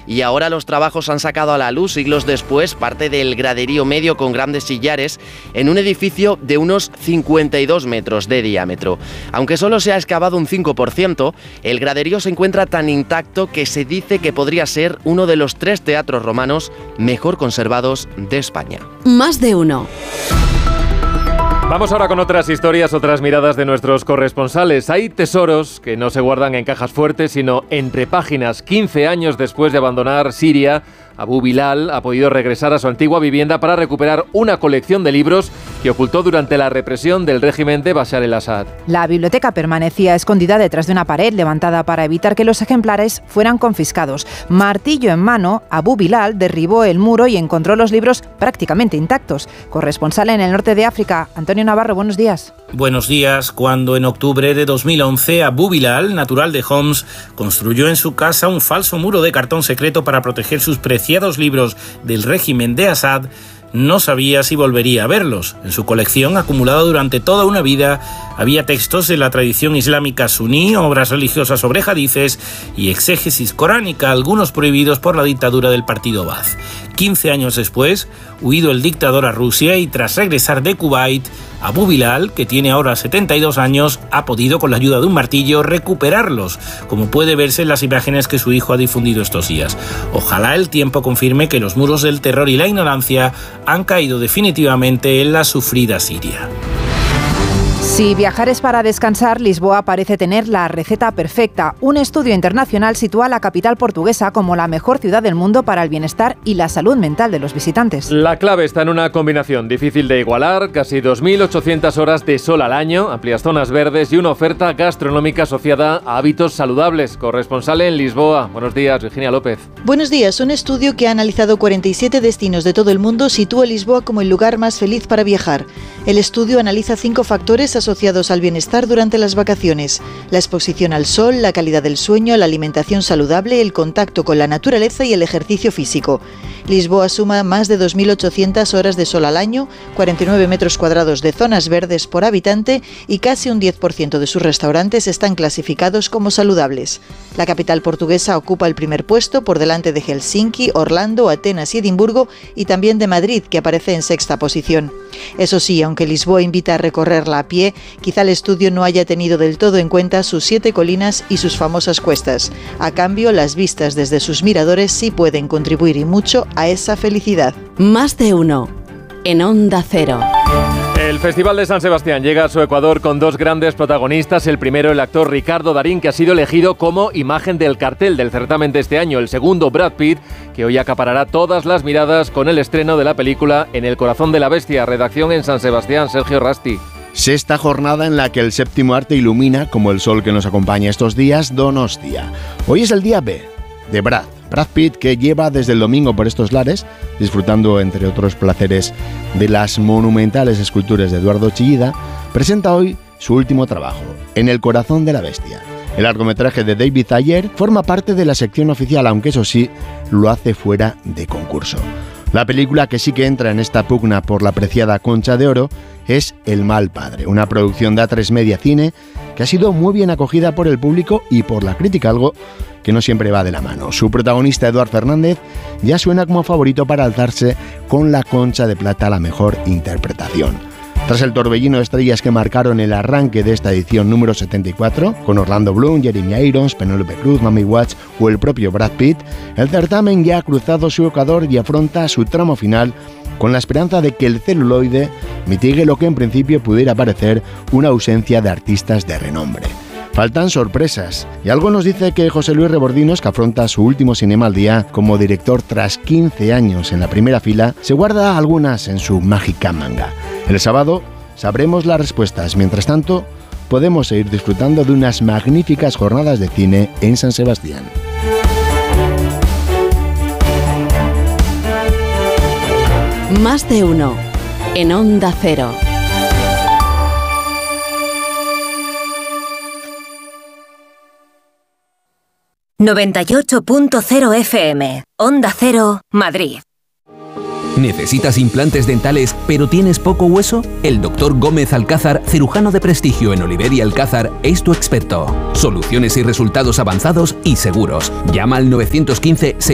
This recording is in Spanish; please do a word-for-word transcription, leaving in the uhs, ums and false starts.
y ahora los trabajos han sacado a la luz, siglos después, parte del graderío medio con grandes sillares en un edificio de unos cincuenta y dos metros de diámetro. Aunque solo se ha excavado un cinco por ciento, el graderío se encuentra tan intacto que se dice que podría ser uno de los tres teatros romanos mejor conservados de España. Más de uno. Vamos ahora con otras historias, otras miradas de nuestros corresponsales. Hay tesoros que no se guardan en cajas fuertes, sino entre páginas. quince años después de abandonar Siria, Abu Bilal ha podido regresar a su antigua vivienda para recuperar una colección de libros que ocultó durante la represión del régimen de Bashar el-Assad. La biblioteca permanecía escondida detrás de una pared levantada para evitar que los ejemplares fueran confiscados. Martillo en mano, Abu Bilal derribó el muro y encontró los libros prácticamente intactos. Corresponsal en el norte de África, Antonio Navarro, buenos días. Buenos días. Cuando en octubre de dos mil once Abu Bilal, natural de Homs, construyó en su casa un falso muro de cartón secreto para proteger sus preciados libros del régimen de Assad, no sabía si volvería a verlos. En su colección, acumulada durante toda una vida, había textos de la tradición islámica suní, obras religiosas sobre hadices y exégesis coránica, algunos prohibidos por la dictadura del partido Baath. quince años después, huido el dictador a Rusia y tras regresar de Kuwait, Abu Bilal, que tiene ahora setenta y dos años, ha podido, con la ayuda de un martillo, recuperarlos, como puede verse en las imágenes que su hijo ha difundido estos días. Ojalá el tiempo confirme que los muros del terror y la ignorancia han caído definitivamente en la sufrida Siria. Si viajar es para descansar, Lisboa parece tener la receta perfecta. Un estudio internacional sitúa a la capital portuguesa como la mejor ciudad del mundo para el bienestar y la salud mental de los visitantes. La clave está en una combinación difícil de igualar, casi dos mil ochocientas horas de sol al año, amplias zonas verdes y una oferta gastronómica asociada a hábitos saludables. Corresponsal en Lisboa. Buenos días, Virginia López. Buenos días. Un estudio que ha analizado cuarenta y siete destinos de todo el mundo sitúa a Lisboa como el lugar más feliz para viajar. El estudio analiza cinco factores asociados al bienestar durante las vacaciones: la exposición al sol, la calidad del sueño, la alimentación saludable, el contacto con la naturaleza y el ejercicio físico. Lisboa suma más de dos mil ochocientas horas de sol al año, cuarenta y nueve metros cuadrados de zonas verdes por habitante y casi un diez por ciento de sus restaurantes están clasificados como saludables. La capital portuguesa ocupa el primer puesto por delante de Helsinki, Orlando, Atenas y Edimburgo, y también de Madrid, que aparece en sexta posición. Eso sí, aunque Lisboa invita a recorrerla a pie, quizá el estudio no haya tenido del todo en cuenta sus siete colinas y sus famosas cuestas. A cambio, las vistas desde sus miradores sí pueden contribuir y mucho a esa felicidad. Más de uno. En Onda Cero. El Festival de San Sebastián llega a su Ecuador con dos grandes protagonistas. El primero, el actor Ricardo Darín, que ha sido elegido como imagen del cartel del certamen de este año. El segundo, Brad Pitt, que hoy acaparará todas las miradas con el estreno de la película En el corazón de la bestia. Redacción en San Sebastián, Sergio Rasti. Sexta jornada en la que el séptimo arte ilumina, como el sol que nos acompaña estos días, Donostia. Hoy es el día B, de Brad. Brad Pitt, que lleva desde el domingo por estos lares, disfrutando, entre otros placeres, de las monumentales esculturas de Eduardo Chillida, presenta hoy su último trabajo, En el corazón de la bestia. El largometraje de David Ayer forma parte de la sección oficial, aunque eso sí, lo hace fuera de concurso. La película que sí que entra en esta pugna por la apreciada Concha de Oro es El mal padre, una producción de A tres Media Cine que ha sido muy bien acogida por el público y por la crítica, algo que no siempre va de la mano. Su protagonista, Eduard Fernández, ya suena como favorito para alzarse con la Concha de Plata a la mejor interpretación. Tras el torbellino de estrellas que marcaron el arranque de esta edición número setenta y cuatro, con Orlando Bloom, Jeremy Irons, Penélope Cruz, Naomi Watts o el propio Brad Pitt, el certamen ya ha cruzado su ecuador y afronta su tramo final con la esperanza de que el celuloide mitigue lo que en principio pudiera parecer una ausencia de artistas de renombre. Faltan sorpresas, y algo nos dice que José Luis Rebordinos, que afronta su último Cinema al Día como director tras quince años en la primera fila, se guarda algunas en su mágica manga. El sábado sabremos las respuestas. Mientras tanto, podemos seguir disfrutando de unas magníficas jornadas de cine en San Sebastián. Más de uno. En Onda Cero. noventa y ocho punto cero F M, Onda Cero, Madrid. ¿Necesitas implantes dentales pero tienes poco hueso? El doctor Gómez Alcázar, cirujano de prestigio en Oliver y Alcázar, es tu experto. Soluciones y resultados avanzados y seguros. Llama al nueve uno cinco seis